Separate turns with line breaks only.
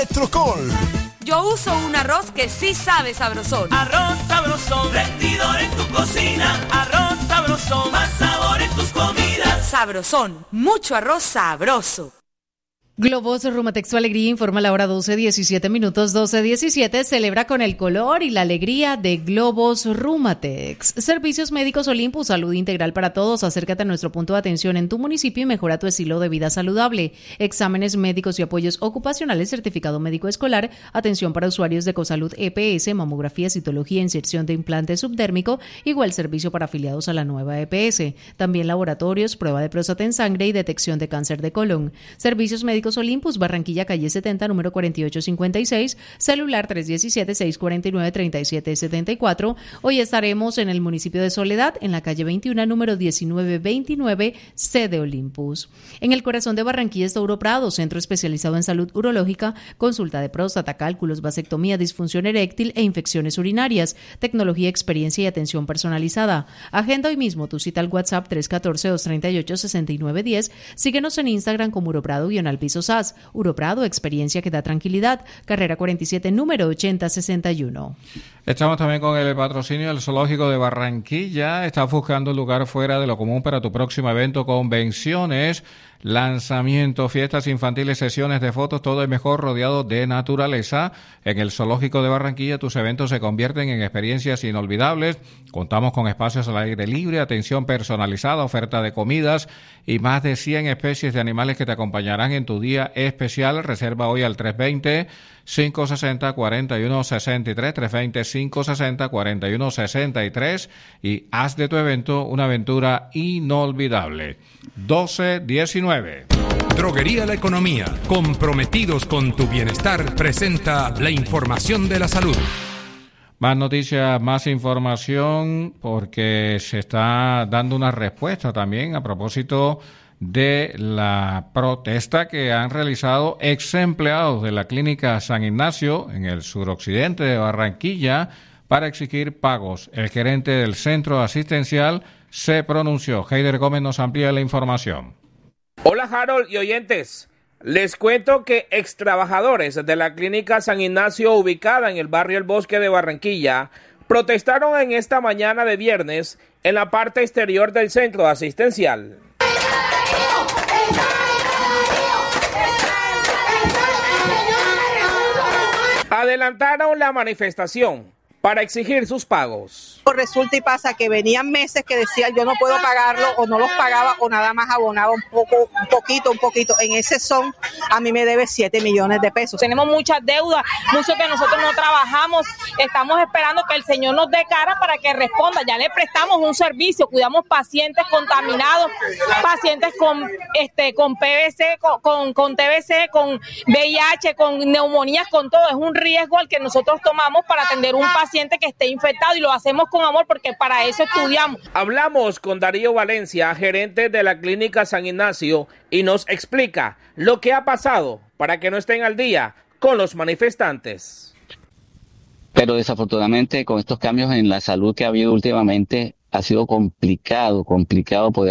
Electrocol.
Yo uso un arroz que sí sabe sabrosón.
Arroz sabrosón, rendidor en tu cocina. Arroz sabrosón, más sabor en tus comidas.
Sabrosón, mucho arroz sabroso.
Globos Rumatex, tu alegría, informa la hora 12:17, 12:17, celebra con el color y la alegría de Globos Rumatex. Servicios Médicos Olympus, salud integral para todos. Acércate a nuestro punto de atención en tu municipio y mejora tu estilo de vida saludable. Exámenes médicos y apoyos ocupacionales, certificado médico escolar, atención para usuarios de Ecosalud EPS, mamografía, citología, inserción de implante subdérmico, igual servicio para afiliados a la nueva EPS. También laboratorios, prueba de próstata en sangre y detección de cáncer de colon. Servicios Médicos Olympus, Barranquilla, calle 70, número 4856, celular 317-649-3774. Hoy estaremos en el municipio de Soledad, en la calle 21, número 1929, sede Olympus. En el corazón de Barranquilla está Uroprado, centro especializado en salud urológica, consulta de próstata, cálculos, vasectomía, disfunción eréctil e infecciones urinarias, tecnología, experiencia y atención personalizada. Agenda hoy mismo tu cita al WhatsApp 314-238-6910. Síguenos en Instagram como Uroprado-piso SAS. Uroprado, experiencia que da tranquilidad. Carrera 47, número 8061.
Estamos también con el patrocinio del Zoológico de Barranquilla. Estás buscando un lugar fuera de lo común para tu próximo evento, convenciones, lanzamientos, fiestas infantiles, sesiones de fotos, todo es mejor rodeado de naturaleza. En el Zoológico de Barranquilla tus eventos se convierten en experiencias inolvidables. Contamos con espacios al aire libre, atención personalizada, oferta de comidas y más de 100 especies de animales que te acompañarán en tu día especial. Reserva hoy al 320-560-4163, 320-560-4163 y haz de tu evento una aventura inolvidable. 12-19.
Droguería La Economía, comprometidos con tu bienestar, presenta la información de la salud.
Más noticias, más información, porque se está dando una respuesta también a propósito de la protesta que han realizado ex empleados de la Clínica San Ignacio en el suroccidente de Barranquilla para exigir pagos. El gerente del centro asistencial se pronunció. Heider Gómez nos amplía la información.
Hola Harold y oyentes, les cuento que ex trabajadores de la Clínica San Ignacio ubicada en el barrio El Bosque de Barranquilla protestaron en esta mañana de viernes en la parte exterior del centro asistencial. Adelantaron la manifestación para exigir sus pagos.
Resulta y pasa que venían meses que decían yo no puedo pagarlo o no los pagaba o nada más abonaba un poquito. En ese son a mí me debe 7 millones de pesos.
Tenemos muchas deudas, mucho que nosotros no trabajamos, estamos esperando que el Señor nos dé cara para que responda. Ya le prestamos un servicio, cuidamos pacientes contaminados, pacientes con PVC, con TBC, con VIH, con neumonías, con todo. Es un riesgo al que nosotros tomamos para atender un paciente que esté infectado y lo hacemos con amor porque para eso estudiamos.
Hablamos con Darío Valencia, gerente de la Clínica San Ignacio, y nos explica lo que ha pasado para que no estén al día con los manifestantes.
Pero desafortunadamente con estos cambios en la salud que ha habido últimamente ha sido complicado poder